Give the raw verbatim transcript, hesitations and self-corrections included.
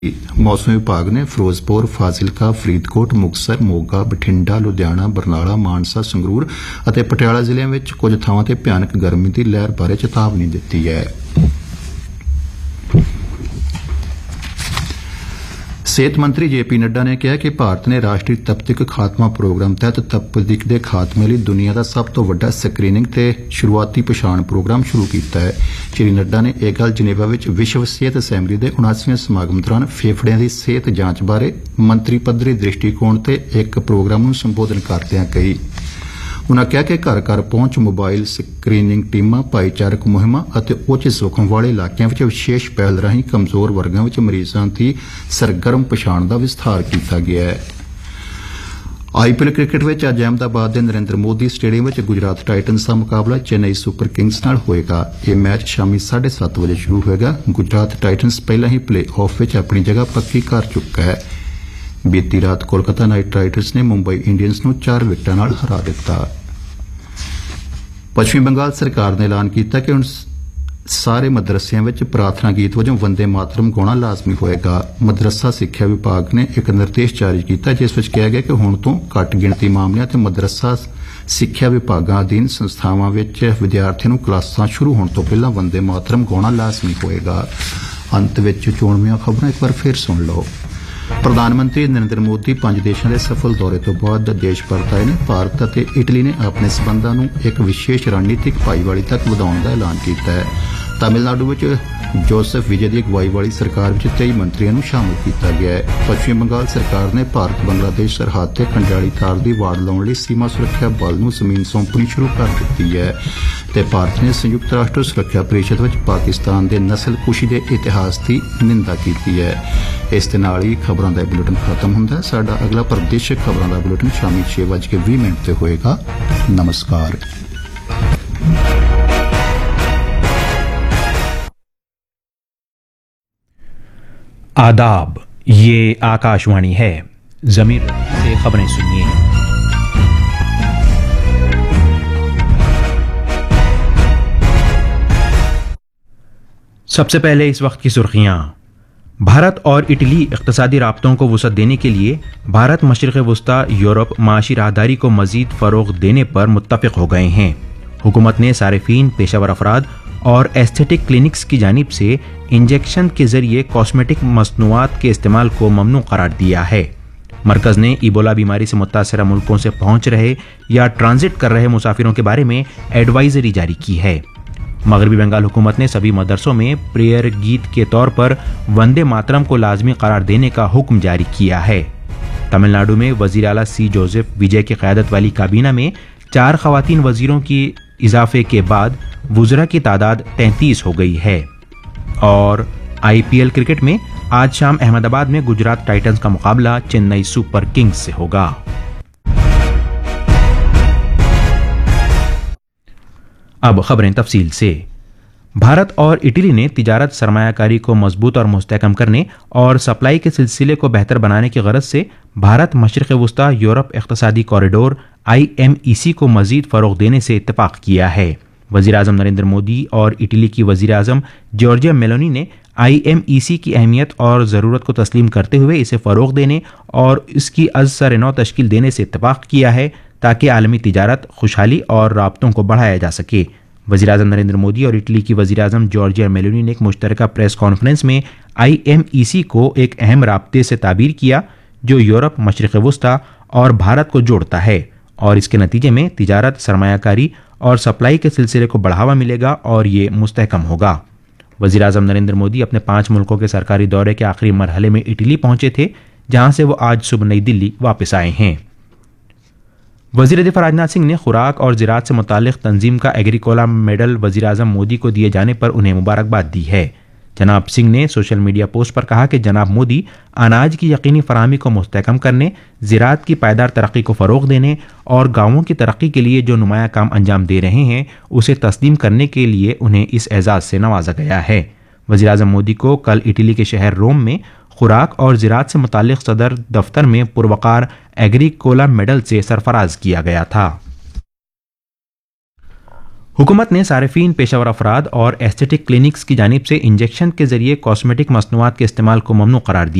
ਮੌਸਮ ਵਿਭਾਗ ਨੇ ਫਿਰੋਜ਼ਪੁਰ, ਫਾਜ਼ਿਲਕਾ, ਫਰੀਦਕੋਟ, ਮੁਕਤਸਰ, ਮੋਗਾ, ਬਠਿੰਡਾ, ਲੁਧਿਆਣਾ, ਬਰਨਾਲਾ, ਮਾਨਸਾ, ਸੰਗਰੂਰ ਅਤੇ ਪਟਿਆਲਾ ਜ਼ਿਲ੍ਹਿਆਂ ਵਿੱਚ ਕੁਝ ਥਾਵਾਂ ਤੇ ਭਿਆਨਕ ਗਰਮੀ ਦੀ ਲਹਿਰ ਬਾਰੇ ਚੇਤਾਵਨੀ ਦਿੱਤੀ ਹੈ। ਸਿਹਤ ਮੰਤਰੀ ਜੇ ਪੀ ਨੱਡਾ ਨੇ ਕਿਹਾ ਕਿ ਭਾਰਤ ਨੇ ਰਾਸ਼ਟਰੀ ਤਪਦਿਕ ਖਾਤਮਾ ਪ੍ਰੋਗਰਾਮ ਤਹਿਤ ਤਪਦਿਕ ਦੇ ਖਾਤਮੇ ਲਈ ਦੁਨੀਆ ਦਾ ਸਭ ਤੋਂ ਵੱਡਾ ਸਕਰੀਨਿੰਗ ਤੇ ਸ਼ੁਰੂਆਤੀ ਪਛਾਣ ਪ੍ਰੋਗਰਾਮ ਸ਼ੁਰੂ ਕੀਤਾ ਹੈ। ਸ਼੍ਰੀ ਨੱਡਾ ਨੇ ਇਹ ਗੱਲ ਜਨੇਵਾ ਵਿੱਚ ਵਿਸ਼ਵ ਸਿਹਤ ਅਸੈਂਬਲੀ ਦੇ ਉਨਾਸੀਵੇਂ ਸਮਾਗਮ ਦੌਰਾਨ ਫੇਫੜਿਆਂ ਦੀ ਸਿਹਤ ਜਾਂਚ ਬਾਰੇ ਮੰਤਰੀ ਪੱਧਰੀ ਦ੍ਰਿਸ਼ਟੀਕੋਣ ਤੇ ਇੱਕ ਪ੍ਰੋਗਰਾਮ ਨੂੰ ਸੰਬੋਧਨ ਕਰਦਿਆਂ ਕਹੀ। ਉਨ੍ਹਾਂ ਕਿਹਾ ਕਿ ਘਰ ਘਰ ਪਹੁੰਚ, ਮੋਬਾਈਲ ਸਕਰੀਨਿੰਗ ਟੀਮਾਂ, ਭਾਈਚਾਰਕ ਮੁਹਿੰਮਾਂ ਅਤੇ ਉੱਚ ਜੋਖਮ ਵਾਲੇ ਇਲਾਕਿਆਂ ਵਿੱਚ ਵਿਸ਼ੇਸ਼ ਪਹਿਲ ਰਾਹੀਂ ਕਮਜ਼ੋਰ ਵਰਗਾਂ ਵਿੱਚ ਮਰੀਜ਼ਾਂ ਦੀ ਸਰਗਰਮ ਪਛਾਣ ਦਾ ਵਿਸਥਾਰ ਕੀਤਾ ਗਿਆ ਹੈ। ਆਈ ਪੀ ਐਲ ਕ੍ਰਿਕਟ ਵਿੱਚ ਅੱਜ ਅਹਿਮਦਾਬਾਦ ਦੇ ਨਰਿੰਦਰ ਮੋਦੀ ਸਟੇਡੀਅਮ ਵਿੱਚ ਗੁਜਰਾਤ ਟਾਈਟਨਜ਼ ਦਾ ਮੁਕਾਬਲਾ ਚੇਨਈ ਸੁਪਰ ਕਿੰਗਜ਼ ਨਾਲ ਹੋਏਗਾ। ਇਹ ਮੈਚ ਸ਼ਾਮੀ ਸਾਢੇ ਸੱਤ ਵਜੇ ਸ਼ੁਰੂ ਹੋਏਗਾ। ਗੁਜਰਾਤ ਟਾਈਟਨਜ਼ ਪਹਿਲਾਂ ਹੀ ਪਲੇ ਆਫ ਵਿੱਚ ਆਪਣੀ ਜਗ੍ਹਾ ਪੱਕੀ ਕਰ ਚੁੱਕਾ ਹੈ। ਬੀਤੀ ਰਾਤ ਕੋਲਕਾਤਾ ਨਾਈਟ ਰਾਈਡਰਜ਼ ਨੇ ਮੁੰਬਈ ਇੰਡੀਅਨਜ਼ ਨੂੰ ਚਾਰ ਵਿਕਟਾਂ ਨਾਲ ਹਰਾ ਦਿੱਤਾ। ਪੱਛਮੀ ਬੰਗਾਲ ਸਰਕਾਰ ਨੇ ਐਲਾਨ ਕੀਤਾ ਕਿ ਹੁਣ ਸਾਰੇ ਮਦਰਸਿਆਂ ਵਿੱਚ ਪ੍ਰਾਰਥਨਾ ਗੀਤ ਵਜੋਂ ਵੰਦੇ ਮਾਤਰਮ ਗਾਉਣਾ ਲਾਜ਼ਮੀ ਹੋਏਗਾ। ਮਦਰਸਾ ਸਿੱਖਿਆ ਵਿਭਾਗ ਨੇ ਇੱਕ ਨਿਰਦੇਸ਼ ਜਾਰੀ ਕੀਤਾ ਜਿਸ ਵਿੱਚ ਕਿਹਾ ਗਿਆ ਕਿ ਹੁਣ ਤੋਂ ਘੱਟ ਗਿਣਤੀ ਮਾਮਲਿਆਂ ਤੇ ਮਦਰਸਾ ਸਿੱਖਿਆ ਵਿਭਾਗਾਂ ਅਧੀਨ ਸੰਸਥਾਵਾਂ ਵਿੱਚ ਵਿਦਿਆਰਥੀਆਂ ਨੂੰ ਕਲਾਸਾਂ ਸ਼ੁਰੂ ਹੋਣ ਤੋਂ ਪਹਿਲਾਂ ਵੰਦੇ ਮਾਤਰਮ ਗਾਉਣਾ ਲਾਜ਼ਮੀ ਹੋਏਗਾ। ਅੰਤ ਵਿੱਚ ਚੋਣਵੀਆਂ ਖਬਰਾਂ ਇੱਕ ਵਾਰ ਫਿਰ ਸੁਣ ਲਓ। ਪ੍ਰਧਾਨ ਮੰਤਰੀ ਨਰਿੰਦਰ ਮੋਦੀ ਪੰਜ ਦੇਸ਼ਾਂ ਦੇ ਸਫਲ ਦੌਰੇ ਤੋਂ ਬਾਅਦ ਦੇਸ਼ ਪਰਤ ਆਏ ਨੇ। ਭਾਰਤ ਅਤੇ ਇਟਲੀ ਨੇ ਆਪਣੇ ਸਬੰਧਾਂ ਨੂੰ ਇੱਕ ਵਿਸ਼ੇਸ਼ ਰਣਨੀਤਿਕ ਭਾਈਵਾਲੀ ਤੱਕ ਵਧਾਉਣ ਦਾ ਐਲਾਨ ਕੀਤਾ ਹੈ। ਤਾਮਿਲਨਾਡੂ ਵਿੱਚ ਜੋਸਫ ਵਿਜੇ ਦੀ ਅਗਵਾਈ ਵਾਲੀ ਸਰਕਾਰ ਵਿੱਚ ਤੇਈ ਮੰਤਰੀਆਂ ਨੂੰ ਸ਼ਾਮਲ ਕੀਤਾ ਗਿਆ ਹੈ। ਪੱਛਮੀ ਬੰਗਾਲ ਸਰਕਾਰ ਨੇ ਭਾਰਤ ਬੰਗਲਾਦੇਸ਼ ਸਰਹੱਦ ਤੇ ਕੰਡਿਆਲੀ ਤਾਰ ਦੀ ਵਾੜ ਲਾਉਣ ਲਈ ਸੀਮਾ ਸੁਰੱਖਿਆ ਬਲ ਨੂੰ ਜ਼ਮੀਨ ਸੌਂਪਣੀ ਸ਼ੁਰੂ ਕਰ ਦਿੱਤੀ ਹੈ ਤੇ ਭਾਰਤ ਨੇ ਸੰਯੁਕਤ ਰਾਸ਼ਟਰ ਸੁਰੱਖਿਆ ਪਰਿਸ਼ਦ ਵਿੱਚ ਪਾਕਿਸਤਾਨ ਦੇ ਨਸਲਕੁਸ਼ੀ ਦੇ ਇਤਿਹਾਸ ਦੀ ਨਿੰਦਾ ਕੀਤੀ ਹੈ। ਇਸ ਦੇ ਨਾਲ ਹੀ ਖਬਰਾਂ ਦਾ ਬੁਲੇਟਿਨ ਖਤਮ ਹੁੰਦਾ ਹੈ। ਸਾਡਾ ਅਗਲਾ ਪ੍ਰਦੇਸ਼ਿਕ ਖਬਰਾਂ ਦਾ ਬੁਲੇਟਿਨ ਸ਼ਾਮੀ ਛੇ ਵੱਜ ਕੇ ਵੀਹ ਮਿੰਟ ਤੇ ਹੋਏਗਾ। ਨਮਸਕਾਰ। आदाब, ये आकाशवाणी है। ज़मीर से खबरें सुनिए। सबसे पहले इस वक्त की सुर्खियां। भारत और इटली इक़्तिसादी राब्तों को वुसअत देने के लिए भारत मशरिक़ वस्ता यूरोप माशी राहदारी को मज़ीद फ़रोग़ देने पर मुत्तफ़िक़ हो गए हैं। हुकूमत ने सारिफ़ीन, पेशावर अफराद और एस्थेटिक क्लिनिक्स की जानिब से इंजेक्शन के ज़रिए कॉस्मेटिक मसनूआत के इस्तेमाल को ममनू करार दिया है। मरकज़ ने इबोला बीमारी से मुतासरा मुल्कों से पहुँच रहे या ट्रांजिट कर रहे मुसाफिरों के बारे में एडवाइजरी जारी की है। मगरबी बंगाल हुकूमत ने सभी मदरसों में प्रेयर गीत के तौर पर वंदे मातरम को लाजमी करार देने का हुक्म जारी किया है। तमिलनाडु में वज़ीर आला सी जोसेफ विजय की क़यादत वाली काबीना में चार ख़वातीन वज़ीरों की इजाफे के बाद वुज़रा की तादाद तैंतीस हो गई है। और आई पी एल क्रिकेट में आज शाम अहमदाबाद में गुजरात टाइटंस का मुकाबला चेन्नई सुपर किंग्स से होगा। अब खबरें तफसील से। भारत और इटली ने तिजारत, सरमायाकारी को मजबूत और मुस्तहकम करने और सप्लाई के सिलसिले को बेहतर बनाने की गरज से Bharat मशरिक़ वस्ता Europe इक़्तिसादी corridor I M E सी को मज़ीद फ़रोग़ देने से इत्तफ़ाक़ किया है। वज़ीर आज़म नरेंद्र मोदी और इटली की वज़ीर आज़म जॉर्जिया मेलोनी ने आई एम ई सी की अहमियत और ज़रूरत को तस्लीम करते हुए इसे फ़रोग़ देने और इसकी अज़ नौ तश्कील देने से इत्तफ़ाक़ किया है ताकि आलमी तिजारत, खुशहाली और राब्तों को बढ़ाया जा सके। वज़ीर आज़म नरेंद्र मोदी और इटली की वज़ीर आज़म जॉर्जिया मेलोनी ने एक मुश्तरका प्रेस कॉन्फ्रेंस में आई एम ई सी को एक अहम राब्ते से ताबीर किया जो यूरोप, मशरिक़ वस्ता और भारत को जोड़ता है और इसके नतीजे में तिजारत, सरमायाकारी और सप्लाई के सिलसिले को बढ़ावा मिलेगा और ये मुस्तहकम होगा। वज़ीर आज़म नरेंद्र मोदी अपने पाँच मुल्कों के सरकारी दौरे के आखिरी मरहले में इटली पहुंचे थे जहां से वो आज सुबह नई दिल्ली वापस आए हैं। वज़ीर दिफ़ा राजनाथ सिंह ने खुराक और ज़राअत से मुताल्लिक़ तंजीम का एग्रीकोला मेडल वज़ीर आज़म मोदी को दिए जाने पर उन्हें मुबारकबाद दी है। जनाब सिंह ने सोशल मीडिया पोस्ट पर कहा कि जनाब मोदी अनाज की यकीनी फराहमी को मुस्तहकम करने, ज़राअत की पायदार तरक्की को फ़रोग़ देने और गाँवों की तरक्की के लिए जो नुमाया काम अंजाम दे रहे हैं उसे तस्लीम करने के लिए उन्हें इस एजाज़ से नवाजा गया है। वज़ीर आज़म मोदी को कल इटली के शहर रोम में खुराक और ज़राअत से मुताल्लिक़ सदर दफ्तर में पुरवकार एग्रीकोला मेडल से सरफराज किया गया था। हुकूमत ने सार्फिन, पेशावर अफराद और एस्थेटिक क्लिनिक्स की जानिब से इंजेक्शन के जरिए कॉस्मेटिक मसनूआत के इस्तेमाल को ममनू करार दिया।